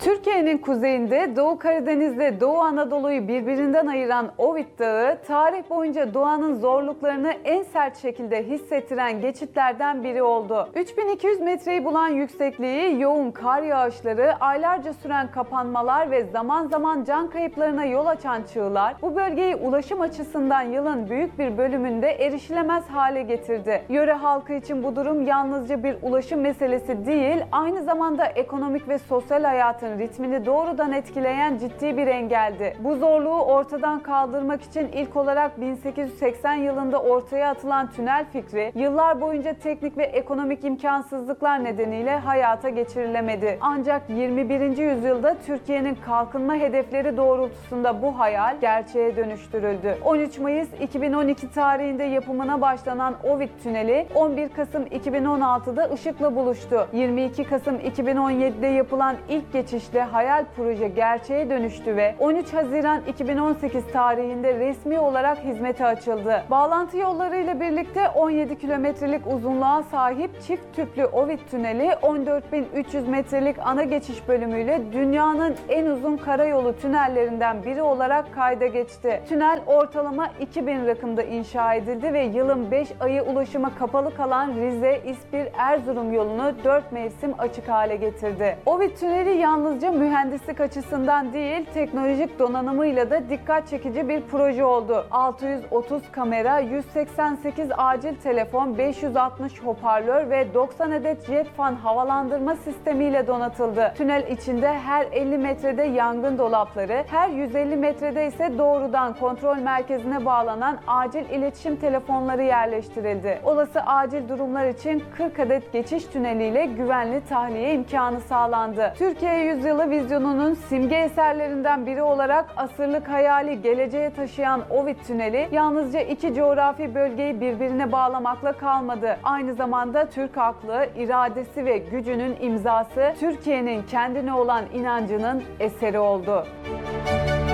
Türkiye'nin kuzeyinde Doğu Karadeniz'de Doğu Anadolu'yu birbirinden ayıran Ovid Dağı, tarih boyunca doğanın zorluklarını en sert şekilde hissettiren geçitlerden biri oldu. 3200 metreyi bulan yüksekliği, yoğun kar yağışları, aylarca süren kapanmalar ve zaman zaman can kayıplarına yol açan çığlar, bu bölgeyi ulaşım açısından yılın büyük bir bölümünde erişilemez hale getirdi. Yöre halkı için bu durum yalnızca bir ulaşım meselesi değil, aynı zamanda ekonomik ve sosyal hayatın ritmini doğrudan etkileyen ciddi bir engeldi. Bu zorluğu ortadan kaldırmak için ilk olarak 1880 yılında ortaya atılan tünel fikri, yıllar boyunca teknik ve ekonomik imkansızlıklar nedeniyle hayata geçirilemedi. Ancak 21. yüzyılda Türkiye'nin kalkınma hedefleri doğrultusunda bu hayal gerçeğe dönüştürüldü. 13 Mayıs 2012 tarihinde yapımına başlanan Ovid Tüneli, 11 Kasım 2016'da ışıkla buluştu. 22 Kasım 2017'de yapılan ilk geçişle hayal proje gerçeğe dönüştü ve 13 Haziran 2018 tarihinde resmi olarak hizmete açıldı. Bağlantı yolları ile birlikte 17 kilometrelik uzunluğa sahip çift tüplü Ovid Tüneli, 14.300 metrelik ana geçiş bölümüyle dünyanın en uzun karayolu tünellerinden biri olarak kayda geçti. Tünel ortalama 2000 rakımda inşa edildi ve yılın 5 ayı ulaşıma kapalı kalan Rize, İspir, Erzurum yolunu 4 mevsim açık hale getirdi. Ovid Tüneli yalnızca mühendislik açısından değil, teknolojik donanımıyla da dikkat çekici bir proje oldu. 630 kamera, 188 acil telefon, 560 hoparlör ve 90 adet jet fan havalandırma sistemiyle donatıldı. Tünel içinde her 50 metrede yangın dolapları, her 150 metrede ise doğrudan kontrol merkezine bağlanan acil iletişim telefonları yerleştirildi. Olası acil durumlar için 40 adet geçiş tüneliyle güvenli tahliye imkanı sağlandı. Türkiye Yüzyılı vizyonunun simge eserlerinden biri olarak asırlık hayali geleceğe taşıyan Ovid Tüneli, yalnızca iki coğrafi bölgeyi birbirine bağlamakla kalmadı. Aynı zamanda Türk aklı, iradesi ve gücünün imzası, Türkiye'nin kendine olan inancının eseri oldu.